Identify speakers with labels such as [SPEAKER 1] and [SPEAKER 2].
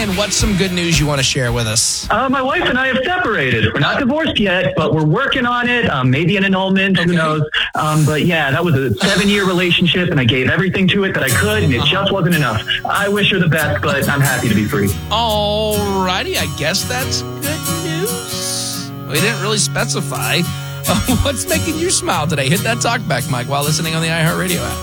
[SPEAKER 1] and what's some good news you want to share with us?
[SPEAKER 2] My wife and I have separated. We're not divorced yet, but we're working on it. Maybe an annulment, who knows? But yeah, that was a 7-year relationship, and I gave everything to it that I could, and it just wasn't enough. I wish her the best, but I'm happy to be free.
[SPEAKER 1] Alrighty, I guess that's good news. We didn't really specify. What's making you smile today? Hit that talkback mic while listening on the iHeartRadio app.